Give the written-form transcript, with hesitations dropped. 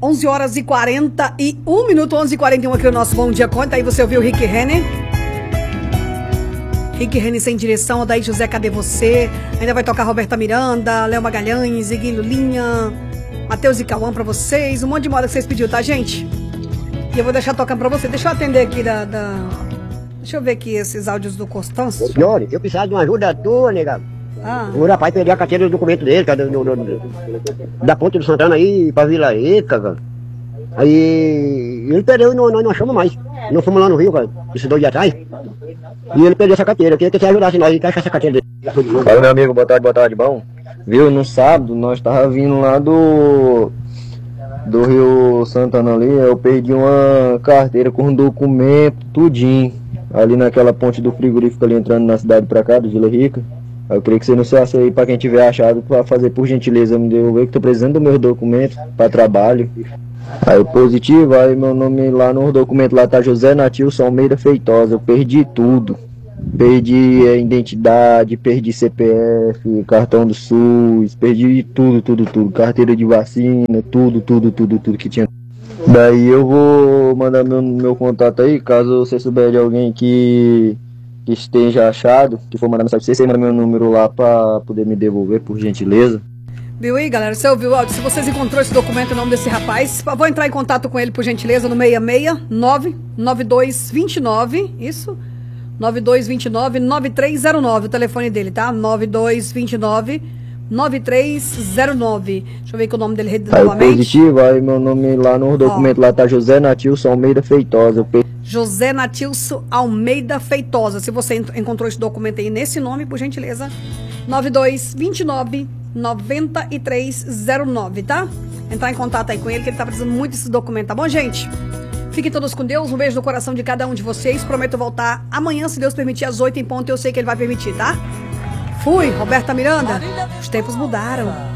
11 horas e 41 minutos, 11h41 aqui no nosso Bom Dia Conta. Aí você ouviu o Rick Renner. Rick Renner Sem Direção, Daí José, Cadê Você? Ainda vai tocar Roberta Miranda, Léo Magalhães, Igui Lulinha, Matheus e Cauã pra vocês. Um monte de moda que vocês pediram, tá, gente? E eu vou deixar tocando pra você. Deixa eu atender aqui Deixa eu ver aqui esses áudios do Constâncio. Senhor, eu precisava de uma ajuda tua, nega. O rapaz perdeu a carteira do documento dele, cara, da Ponte do Santana aí pra Vila Eca, cara. Aí ele perdeu e nós não achamos mais. Nós fomos lá no Rio, cara, esses 2 dias atrás. E ele perdeu essa carteira. Eu queria que você ajudasse nós a achar essa carteira dele. Fala, meu amigo, boa tarde, bom? Viu, no sábado nós tava vindo lá do Rio Santana ali, eu perdi uma carteira com um documento, tudinho, ali naquela ponte do frigorífico ali entrando na cidade pra cá, do Vila Rica. Eu queria que você anunciasse aí pra quem tiver achado, pra fazer por gentileza me devolver, que tô precisando do meu documento pra trabalho. Aí positivo, aí meu nome lá no documento lá tá José Natilson Almeida Feitosa. Eu perdi tudo. Perdi a identidade, perdi CPF, cartão do SUS, perdi tudo. Carteira de vacina, tudo que tinha. Daí eu vou mandar meu contato aí, caso você souber de alguém que esteja achado, que for mandar mensagem pra você manda meu número lá pra poder me devolver, por gentileza. Viu aí, galera? Você ouviu o áudio? Se vocês encontrou esse documento, o nome desse rapaz, vou entrar em contato com ele, por gentileza, no 669-9229, isso? 9229-9309, o telefone dele, tá? 9229-9309. Deixa eu ver que o nome dele novamente. Aí positivo, aí meu nome lá no documento lá tá José Natilson Almeida Feitosa. José Natilson Almeida Feitosa. Se você encontrou esse documento aí nesse nome, por gentileza, 9229-9309, tá? Entrar em contato aí com ele, que ele tá precisando muito desse documento, tá bom, gente? Fiquem todos com Deus, um beijo no coração de cada um de vocês. Prometo voltar amanhã, se Deus permitir, às 8 em ponto. Eu sei que Ele vai permitir, tá? Fui, Roberta Miranda. Os tempos mudaram.